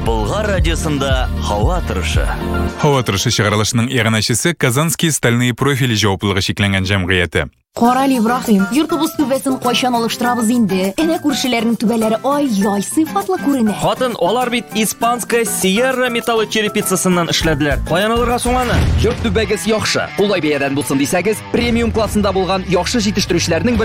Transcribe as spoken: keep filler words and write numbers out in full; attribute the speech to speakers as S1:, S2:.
S1: Болгар радиосында һава торышы.
S2: Һава торышы чыгарылышының иганәчесе Казанский стальные профили җаваплылыгы шикләнгән җәмгыяте.
S3: Карал Ибраһим, йортыбыз түбәсен кайчан алыштырабыз инде? Әнә күршеләрнең түбәләре ай-яй сыйфатлы күренә.
S4: Хатын, алар бит испанская Sierra металлы черепицасыннан эшләделәр. Каян алырга соң аны?
S5: Йорт түбәгез яхшы. Улай бәядән булсын дисәгез, премиум классында булган яхшы җитештерүчләрнең